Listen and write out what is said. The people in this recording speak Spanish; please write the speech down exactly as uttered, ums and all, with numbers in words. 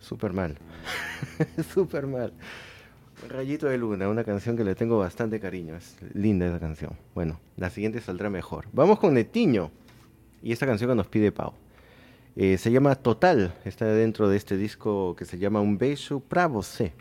súper mal. Súper mal. Rayito de Luna, una canción que le tengo bastante cariño. Es linda esa canción. Bueno, la siguiente saldrá mejor. Vamos con Netiño. Y esta canción que nos pide Pau. Eh, se llama Total. Está dentro de este disco que se llama Un Beijo Pra Você.